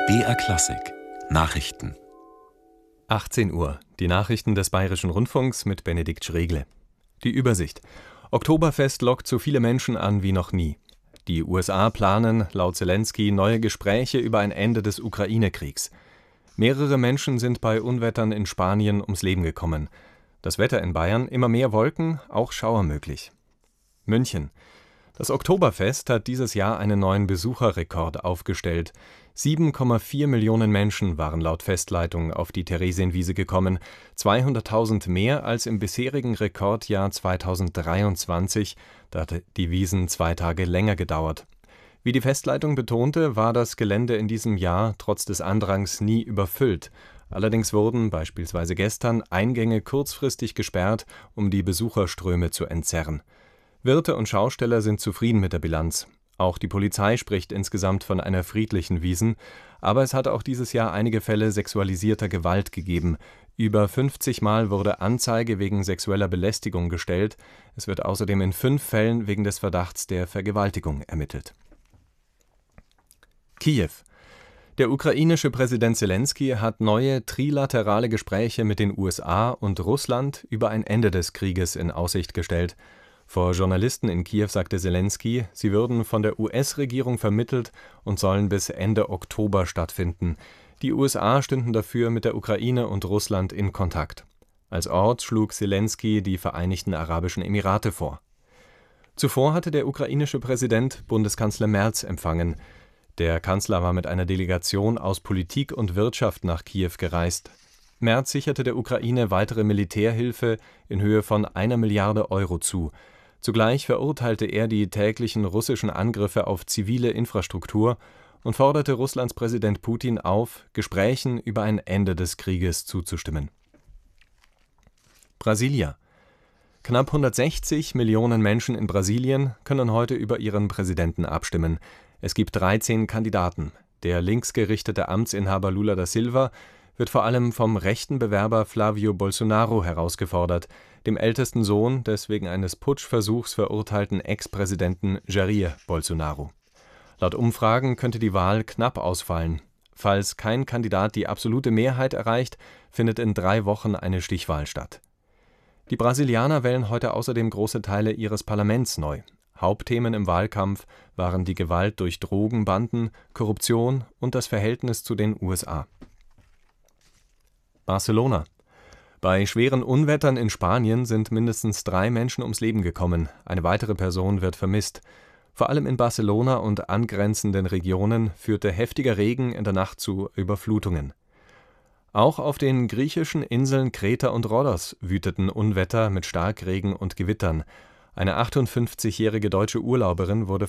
BR Klassik Nachrichten 18 Uhr. Die Nachrichten des Bayerischen Rundfunks mit Benedikt Schregle. Die Übersicht. Oktoberfest lockt so viele Menschen an wie noch nie. Die USA planen, laut Zelensky, neue Gespräche über ein Ende des Ukraine-Kriegs. Mehrere Menschen sind bei Unwettern in Spanien ums Leben gekommen. Das Wetter in Bayern: immer mehr Wolken, auch Schauer möglich. München. Das Oktoberfest hat dieses Jahr einen neuen Besucherrekord aufgestellt. 7,4 Millionen Menschen waren laut Festleitung auf die Theresienwiese gekommen, 200.000 mehr als im bisherigen Rekordjahr 2023, da hatte die Wiesn 2 Tage länger gedauert. Wie die Festleitung betonte, war das Gelände in diesem Jahr trotz des Andrangs nie überfüllt. Allerdings wurden beispielsweise gestern Eingänge kurzfristig gesperrt, um die Besucherströme zu entzerren. Wirte und Schausteller sind zufrieden mit der Bilanz. Auch die Polizei spricht insgesamt von einer friedlichen Wiesn, aber es hat auch dieses Jahr einige Fälle sexualisierter Gewalt gegeben. Über 50 Mal wurde Anzeige wegen sexueller Belästigung gestellt. Es wird außerdem in 5 Fällen wegen des Verdachts der Vergewaltigung ermittelt. Kiew. Der ukrainische Präsident Zelensky hat neue trilaterale Gespräche mit den USA und Russland über ein Ende des Krieges in Aussicht gestellt. Vor Journalisten in Kiew sagte Zelensky, sie würden von der US-Regierung vermittelt und sollen bis Ende Oktober stattfinden. Die USA stünden dafür mit der Ukraine und Russland in Kontakt. Als Ort schlug Zelensky die Vereinigten Arabischen Emirate vor. Zuvor hatte der ukrainische Präsident Bundeskanzler Merz empfangen. Der Kanzler war mit einer Delegation aus Politik und Wirtschaft nach Kiew gereist. Merz sicherte der Ukraine weitere Militärhilfe in Höhe von 1 Milliarde Euro zu. Zugleich verurteilte er die täglichen russischen Angriffe auf zivile Infrastruktur und forderte Russlands Präsident Putin auf, Gesprächen über ein Ende des Krieges zuzustimmen. Brasilia. Knapp 160 Millionen Menschen in Brasilien können heute über ihren Präsidenten abstimmen. Es gibt 13 Kandidaten. Der linksgerichtete Amtsinhaber Lula da Silva wird vor allem vom rechten Bewerber Flávio Bolsonaro herausgefordert, dem ältesten Sohn des wegen eines Putschversuchs verurteilten Ex-Präsidenten Jair Bolsonaro. Laut Umfragen könnte die Wahl knapp ausfallen. Falls kein Kandidat die absolute Mehrheit erreicht, findet in 3 Wochen eine Stichwahl statt. Die Brasilianer wählen heute außerdem große Teile ihres Parlaments neu. Hauptthemen im Wahlkampf waren die Gewalt durch Drogenbanden, Korruption und das Verhältnis zu den USA. Barcelona. Bei schweren Unwettern in Spanien sind mindestens 3 Menschen ums Leben gekommen. Eine weitere Person wird vermisst. Vor allem in Barcelona und angrenzenden Regionen führte heftiger Regen in der Nacht zu Überflutungen. Auch auf den griechischen Inseln Kreta und Rhodos wüteten Unwetter mit Starkregen und Gewittern. Eine 58-jährige deutsche Urlauberin wurde